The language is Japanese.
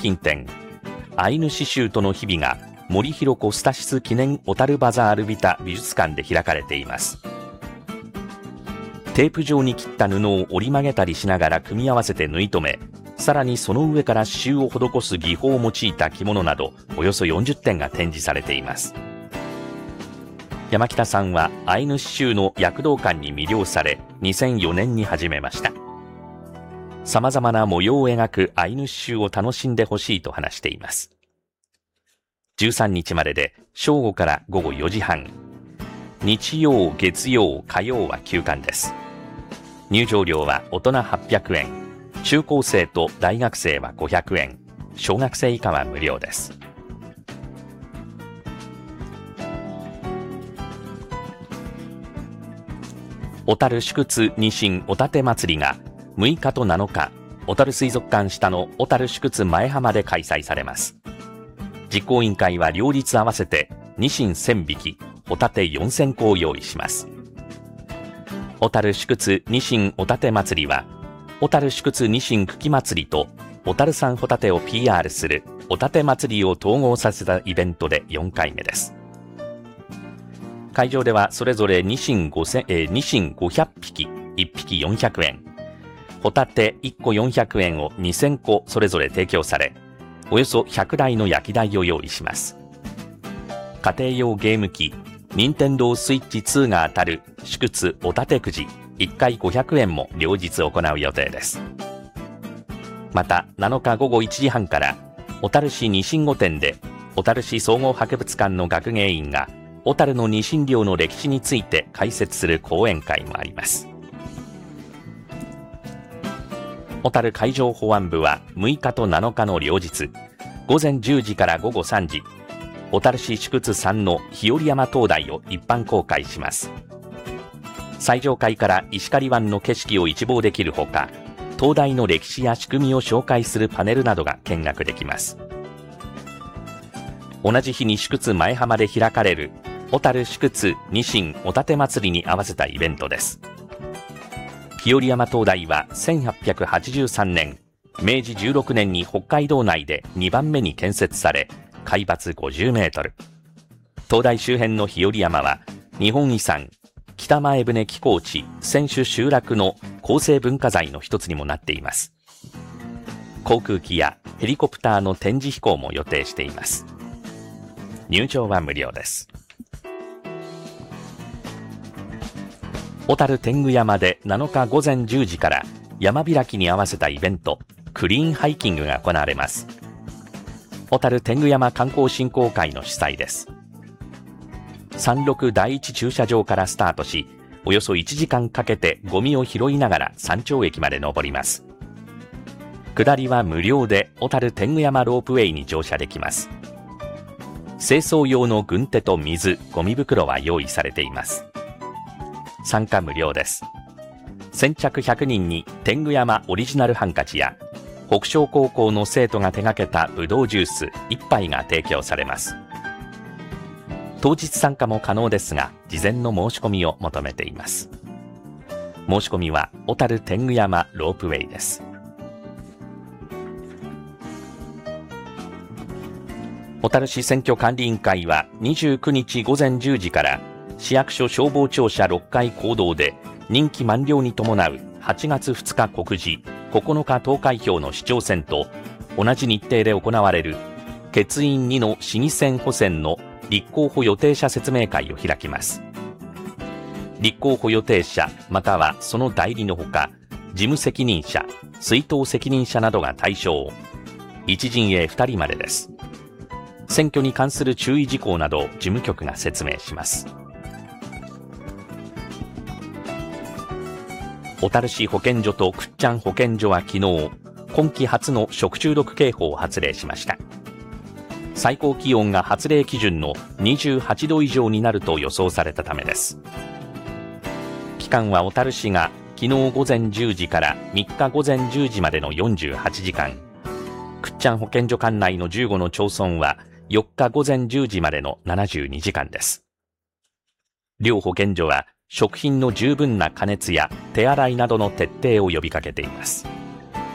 品店アイヌ刺繍との日々が森弘子スタシス記念小樽バザールビタ美術館で開かれています。テープ状に切った布を折り曲げたりしながら組み合わせて縫い留め、さらにその上から刺繍を施す技法を用いた着物などおよそ40点が展示されています。山北さんはアイヌ刺繍の躍動感に魅了され、2004年に始めました。様々な模様を描くアイヌ刺繍を楽しんでほしいと話しています。13日までで正午から午後4時半、日曜、月曜、火曜は休館です。入場料は大人800円、中高生と大学生は500円、小学生以下は無料です。小樽祝津ニシンおたて祭りが6日と7日、小樽水族館下の小樽祝津前浜で開催されます。実行委員会は両日合わせてニシン1000匹、ホタテ4000個を用意します。小樽祝津ニシンおたて祭りは、小樽祝津ニシン茎祭りと小樽産ホタテを PR するおたて祭りを統合させたイベントで4回目です。会場ではそれぞれニシン500匹、1匹400円、ホタテ1個400円を2000個それぞれ提供され、およそ100台の焼き台を用意します。家庭用ゲーム機、任天堂スイッチ2が当たる祝津おたてくじ1回500円も両日行う予定です。また7日午後1時半から小樽市ニシン御殿で小樽市総合博物館の学芸員が小樽のニシン漁の歴史について解説する講演会もあります。小樽海上保安部は6日と7日の両日、午前10時から午後3時、小樽市祝津産の日和山灯台を一般公開します。最上階から石狩湾の景色を一望できるほか、灯台の歴史や仕組みを紹介するパネルなどが見学できます。同じ日に祝津前浜で開かれる小樽祝津ニシンおたて祭りに合わせたイベントです。日和山灯台は1883年、明治16年に北海道内で2番目に建設され、海抜50メートル。灯台周辺の日和山は、日本遺産、北前船寄港地、船首集落の構成文化財の一つにもなっています。航空機やヘリコプターの展示飛行も予定しています。入場は無料です。小樽天狗山で7日午前10時から山開きに合わせたイベント、クリーンハイキングが行われます。小樽天狗山観光振興会の主催です。山麓第一駐車場からスタートし、およそ1時間かけてゴミを拾いながら山頂駅まで登ります。下りは無料で小樽天狗山ロープウェイに乗車できます。清掃用の軍手と水、ゴミ袋は用意されています。参加無料です。先着100人に天狗山オリジナルハンカチや北昇高校の生徒が手掛けたぶどうジュース1杯が提供されます。当日参加も可能ですが、事前の申し込みを求めています。申し込みは小樽天狗山ロープウェイです。小樽市選挙管理委員会は29日午前10時から市役所消防庁舎6階講堂で任期満了に伴う8月2日告示、9日投開票の市長選と同じ日程で行われる欠員2の市議選補選の立候補予定者説明会を開きます。立候補予定者またはその代理のほか、事務責任者、出納責任者などが対象。一陣営2人までです。選挙に関する注意事項などを事務局が説明します。小樽市保健所と倶知安保健所は昨日、今季初の食中毒警報を発令しました。最高気温が発令基準の28度以上になると予想されたためです。期間は小樽市が昨日午前10時から3日午前10時までの48時間、倶知安保健所管内の15の町村は4日午前10時までの72時間です。両保健所は食品の十分な加熱や手洗いなどの徹底を呼びかけています。